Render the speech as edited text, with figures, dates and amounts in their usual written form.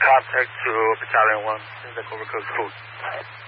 contact to Battalion 1 in the Cobra Coast Food.